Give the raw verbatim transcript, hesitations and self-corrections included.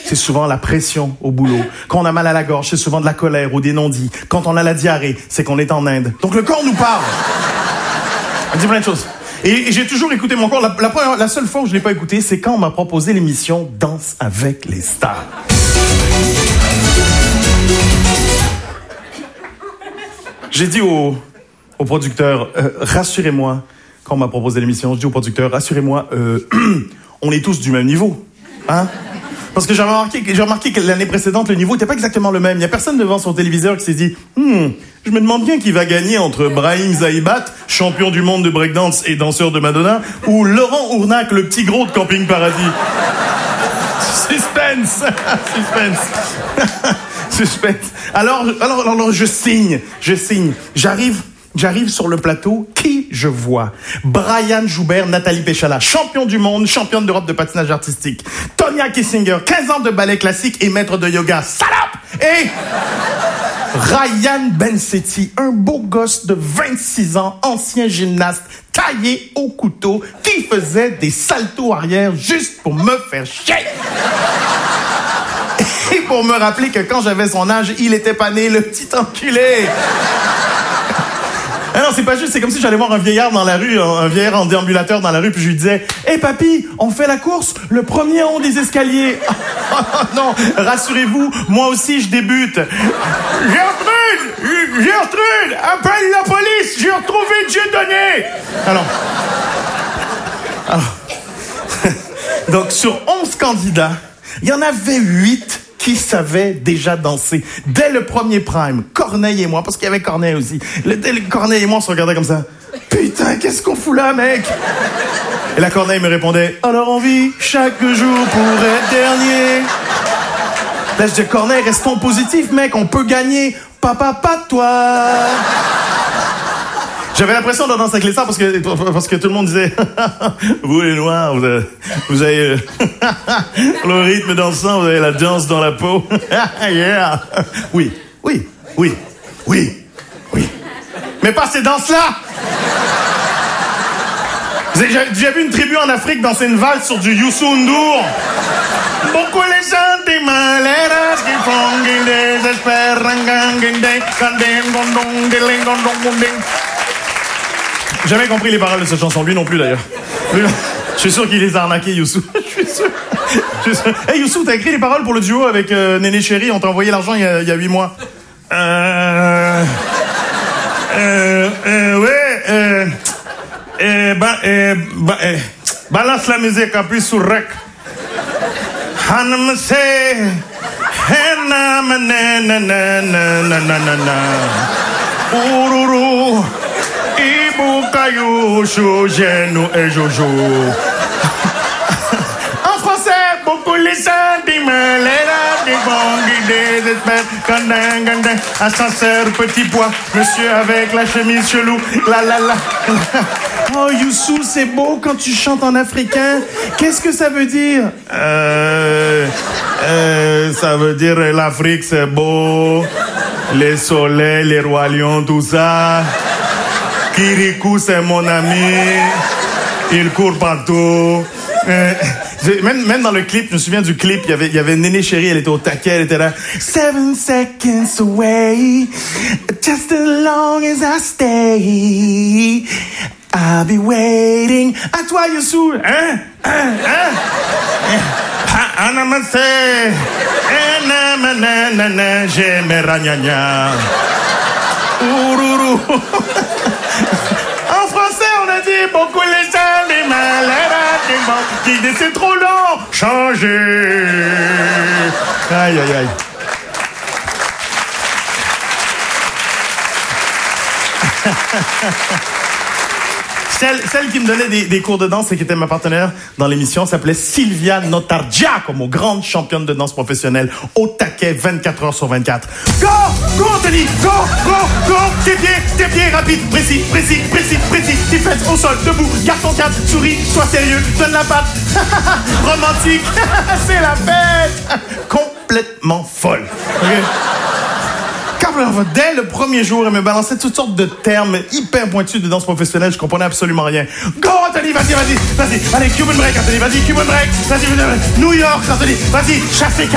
c'est souvent la pression au boulot. Quand on a mal à la gorge, c'est souvent de la colère ou des non-dits. Quand on a la diarrhée, c'est qu'on est en Inde. Donc le corps nous parle. On dit plein de choses. Et, et j'ai toujours écouté mon corps. La, la, première, la seule fois où je l'ai pas écouté, c'est quand on m'a proposé l'émission Danse avec les stars. J'ai dit au, au producteur, euh, rassurez-moi, quand on m'a proposé l'émission, je dis au producteur, rassurez-moi, euh, on est tous du même niveau, hein? Parce que j'ai remarqué, j'ai remarqué que l'année précédente, le niveau n'était pas exactement le même. Il n'y a personne devant son téléviseur qui s'est dit hmm, je me demande bien qui va gagner entre Brahim Zaïbat, champion du monde de breakdance et danseur de Madonna, ou Laurent Ournac, le petit gros de Camping Paradis. Suspense. Suspense. Suspense. Alors, alors, alors, alors, je signe, je signe. J'arrive, j'arrive sur le plateau. Qui je vois? Brian Joubert, Nathalie Péchala, champion du monde, championne d'Europe de patinage artistique. Tonya Kissinger, quinze ans de ballet classique et maître de yoga. Salope! Et Ryan Bensetti, un beau gosse de vingt-six ans, ancien gymnaste, taillé au couteau, qui faisait des saltos arrière juste pour me faire chier. Et pour me rappeler que quand j'avais son âge, il était pas né, le petit enculé. Ah non, c'est pas juste, c'est comme si j'allais voir un vieillard dans la rue, un vieillard en déambulateur dans la rue, puis je lui disais « Hey papy, on fait la course, le premier en haut des escaliers. » Oh non, rassurez-vous, moi aussi je débute. « Gertrude, Gertrude, appelle la police, j'ai retrouvé Dieudonné. » Alors, alors, donc sur onze candidats, il y en avait huit qui savaient déjà danser. Dès le premier prime, Corneille et moi, parce qu'il y avait Corneille aussi, le, dès le Corneille et moi, on se regardait comme ça. Putain, qu'est-ce qu'on fout là, mec? Et la Corneille me répondait, alors on vit chaque jour pour être dernier. Là, je dis, Corneille, restons positifs, mec, on peut gagner. Papa, pas toi. J'avais l'impression de danser avec les stars parce que, parce que tout le monde disait vous les noirs, vous avez, vous avez le rythme dansant, vous avez la danse dans la peau. Yeah. Oui, oui, oui, oui, oui. Mais pas ces danses-là. Vous avez déjà vu une tribu en Afrique danser une valse sur du Youssou N'Dour? Beaucoup les gens des malheureux qui font des désespères. Jamais compris les paroles de cette chanson, lui non plus d'ailleurs. Lui, je suis sûr qu'il les a arnaqués, Youssou. Je suis sûr. Je suis sûr. Hey Youssou, t'as écrit les paroles pour le duo avec euh, Néné Chéri, on t'a envoyé l'argent il y a, il y a huit mois. Euh... Euh... euh ouais, euh... euh bah, euh, bah, euh, balance la musique, appuie sur rec. Hanamse, henamane, nanana, nanana, ururu. Et Jojo. En français, beaucoup les sentiments, les des des ascenseur, petit pois, monsieur avec la chemise chelou, la la la. Oh Youssou, c'est beau quand tu chantes en africain. Qu'est-ce que ça veut dire? Euh, euh, ça veut dire l'Afrique c'est beau, les soleils, les rois lions, tout ça. Kirikou, c'est mon ami. Il court partout. Euh, même, même dans le clip, je me souviens du clip, il y avait, il y avait Néné Chéri, elle était au taquet, elle était là. Seven seconds away, just as long as I stay, I'll be waiting. À toi, Youssou. Hein? Hein? Hein? Anamase. Enamanana, j'aime ragnagna. Ururu. En français, on a dit beaucoup les gens, les malades, qui disent c'est trop long, changer. Aïe, aïe, aïe. Celle, celle qui me donnait des, des cours de danse et qui était ma partenaire dans l'émission s'appelait Sylvia Notargiacomo, grande championne de danse professionnelle, au taquet vingt-quatre heures sur vingt-quatre. Go! Go, Anthony! Go! Go! Go! Tes pieds, tes pieds, rapide, précis, précis, précis, précis, tes fesses au sol, debout, garde ton cap, souris, sois sérieux, donne la patte. Romantique, c'est la fête! Complètement folle. Okay? Dès le premier jour, elle me balançait toutes sortes de termes hyper pointus de danse professionnelle. Je comprenais absolument rien. Go, Anthony, vas-y, vas-y, vas-y. Allez, Cuban break, Anthony, vas-y, Cuban break. Vas-y, New York, Anthony, vas-y, chassez.